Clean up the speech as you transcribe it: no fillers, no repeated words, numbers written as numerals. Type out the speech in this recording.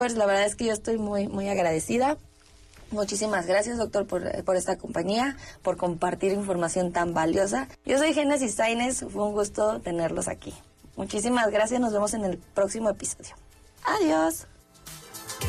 Pues la verdad es que yo estoy muy, muy agradecida. Muchísimas gracias, doctor, por esta compañía, por compartir información tan valiosa. Yo soy Génesis Sainz, fue un gusto tenerlos aquí. Muchísimas gracias, nos vemos en el próximo episodio. Adiós.